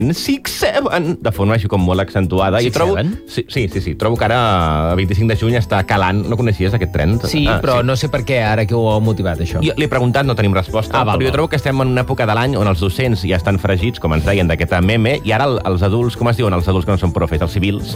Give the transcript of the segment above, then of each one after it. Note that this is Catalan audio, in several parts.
6-7, de forma així com molt accentuada. 6-7? Sí. Trobo que ara, el 25 de juny, està calant. No coneixies aquest trend? Sí, però no sé per què ara que ho ha motivat, això. Jo l'he preguntat, no tenim resposta, però jo trobo que estem en una època de l'any on els docents ja estan fregits, com ens deien, d'aquest meme, i ara els adults, com es diuen els adults que no són profes, els civils,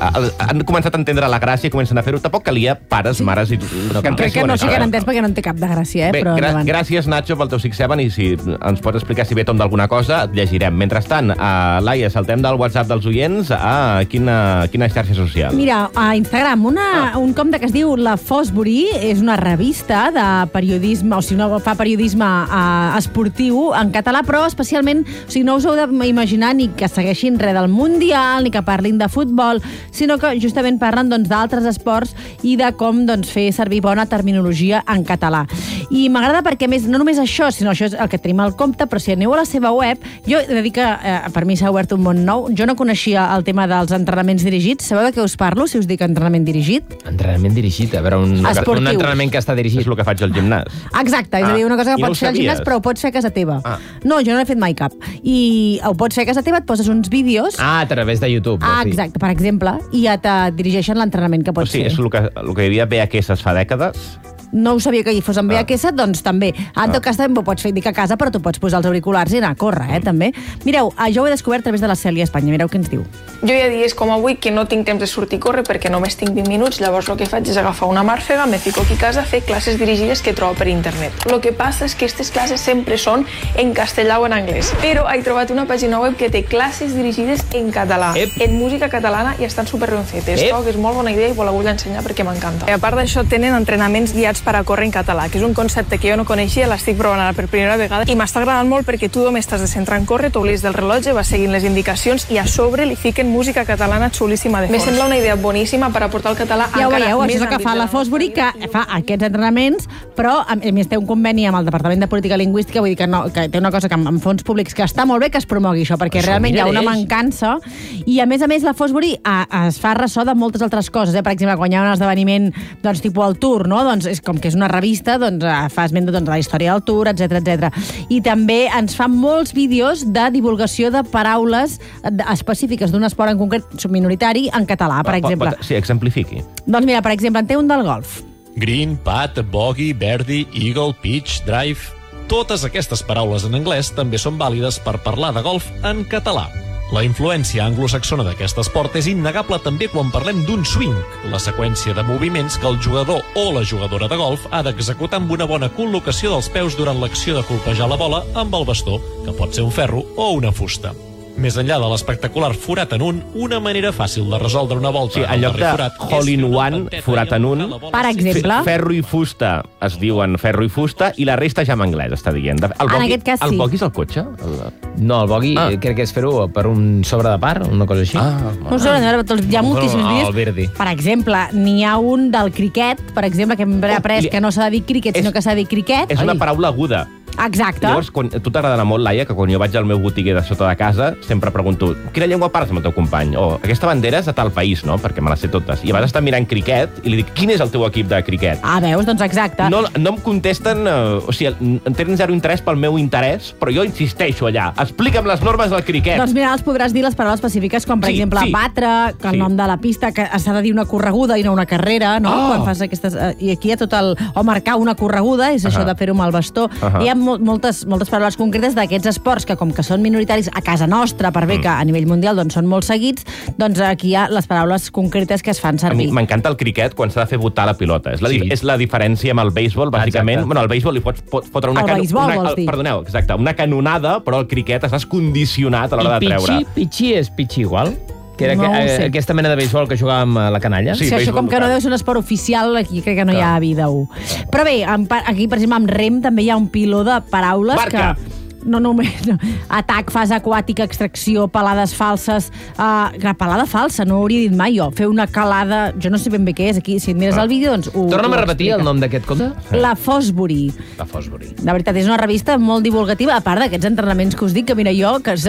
han començat a entendre la gràcia i comencen a fer-ho. Tampoc calia pares, mares i... Crec que no sé què han entès perquè no en té cap de gràcia, Bé, gràcies, Nacho, pel teu 6-7, i si ens pots explicar si ve tom d'alguna cosa, et llegirem. Mentrestant, Laia, saltem del WhatsApp dels oients a quina xarxa social? Mira, a Instagram, un compte que es diu La Fosbury, és una revista de periodisme, o sigui, no fa periodisme esportiu en català, però especialment, o sigui, no us heu d'imaginar ni que segueixin res del Mundial, ni que parlin de futbol, sinó que justament parlen d'altres esports i de com fer servir bona terminologia en català. I m'agrada perquè, més, no només això, sinó això és el que tenim al compte, però si aneu a la seva web, jo he de dir que per mi s'ha obert un món nou. Jo no coneixia el tema dels entrenaments dirigits. Sabeu de què us parlo, si us dic entrenament dirigit? Entrenament dirigit? A veure, un entrenament que està dirigit. És el que faig al gimnàs. Exacte, és a dir, una cosa que pots fer al gimnàs, però ho pots fer a casa teva. No, jo no n'he fet mai cap. I ho pots fer a casa teva, et poses uns vídeos... a través de YouTube. Exacte, per exemple, i ja te dirigeixen l'entrenament que pots fer. O sigui, és el que hi havia VHS fa dècades. No ho sabia que hi fos en VHS, doncs també. En tot cas, també ho pots fer a casa, però tu pots posar els auriculars i anar a córrer, també. Mireu, jo ho he descobert a través de la Cèlia Espanya. Mireu què ens diu. Jo hi ha dies com avui que no tinc temps de sortir a córrer perquè només tinc 20 minuts, llavors el que faig és agafar una màrfega, me fico aquí a casa a fer classes dirigides que trobo per internet. El que passa és que aquestes classes sempre són en castellà o en anglès, però he trobat una pàgina web que té classes dirigides en català, en música catalana, i estan super ben fetes. Trobo que és molt bona idea i vos la vull ensenyar perquè m'encanta. A part d'això, tenen entrenaments guiats per a córrer en català, que és un concepte que jo no coneixia, l'estic provant ara per primera vegada i m'està agradant molt perquè tu només t'has de centrar en córrer, t'oblides del rellotge, vas seguint les indicacions i a sobre li fiquen música catalana xulíssima de fons. Me sembla una idea boníssima per aportar el català encara més. Ja ho veieu, això és el que fa la Fosbury, que fa aquests entrenaments, però a més té un conveni amb el Departament de Política Lingüística, vull dir que té una cosa que amb fons públics que està molt bé que es promogui això, perquè realment hi ha una mancança, i a més la Fosbury es fa ressò de moltes altres coses, per exemple, quan hi ha un esdeveniment tipus el Tour, és com que és una revista, fa esment de la història del Tour, etc. I també ens fa molts vídeos de divulgació de paraules específiques d'un esport en concret minoritari en català, per exemple. Sí, exemplifiqui. Doncs mira, per exemple, en té un del golf. Green, putt, bogey, birdie, eagle, pitch, drive... Totes aquestes paraules en anglès també són vàlides per parlar de golf en català. La influència anglosaxona d'aquest esport és innegable també quan parlem d'un swing, la seqüència de moviments que el jugador o la jugadora de golf ha d'executar amb una bona col·locació dels peus durant l'acció de colpejar la bola amb el bastó, que pot ser un ferro o una fusta. Més enllà de l'espectacular forat en un, una manera fàcil de resoldre una volta en lloc de hole in one, forat en un, per exemple, ferro i fusta es diuen ferro i fusta i la resta ja en anglès està dient. En aquest cas sí. El bogey és el cotxe? No, el bogey crec que és fer-ho per un sobre de par, una cosa així. No sé, hi ha moltíssims vídeos. Per exemple, n'hi ha un del criquet, per exemple, que hem après que no s'ha de dir criquet, sinó que s'ha de dir criquet. És una paraula aguda. Exacte. Llavors, tu t'agrada anar molt, Laia, que quan jo vaig al meu botiguer de sota de casa sempre pregunto, quina llengua parles amb el teu company? O aquesta bandera és de tal país, no? Perquè me les sé totes. I a vegades està mirant criquet i li dic, quin és el teu equip de criquet? Veus? Doncs exacte. No em contesten, o sigui, tenen zero interès pel meu interès, però jo insisteixo allà. Explica'm les normes del criquet. Doncs mira, els podràs dir les paraules específiques, com per exemple batre, que el nom de la pista, que s'ha de dir una correguda i no una carrera, no? Quan fas aquestes... I aquí hi ha tot el... O marcar una correguda, és això de fer-ho amb el bastó. Hi ha moltes paraules concretes d'aquests esports que, com que són minoritaris a casa nostra, per bé que a nivell mundial són molt seguits, doncs aquí hi ha les paraules concretes que es fan servir. A mi m'encanta el criquet quan s'ha de fer botar la pilota. És la diferència amb el béisbol, bàsicament. Bueno, al béisbol li pots fotre una... Perdoneu, exacte, una canonada, però el criquet estàs condicionat a l'hora de treure. I pitxi és pitxi igual? Que era aquesta mena de béisbol que jugàvem a la canalla? Sí, això com que no deu ser un esport oficial, aquí crec que no hi ha vida 1. Però bé, aquí, per exemple, amb rem també hi ha un piló de paraules que... No només, atac, fase aquàtica, extracció, pelades falses... Pelada falsa, no ho hauria dit mai jo. Fer una calada, jo no sé ben bé què és. Aquí, si et mires el vídeo, doncs Torna'm a repetir el nom d'aquest compte. La Fosbury. La Fosbury. De veritat, és una revista molt divulgativa, a part d'aquests entrenaments que us dic, que mira, jo que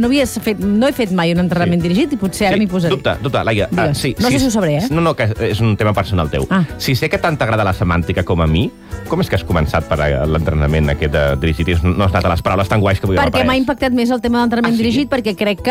no he fet mai un entrenament dirigit i potser ara m'hi posaré. Dubte, Laia. No sé si ho sabré, No, que és un tema personal teu. Si sé que tant t'agrada la semàntica com a mi, com és que has començat per l'entrenament aquest dirigit i no has anat a les paraules? tan guais que avui hem après. Perquè m'ha impactat més el tema de l'entrenament dirigit, perquè crec que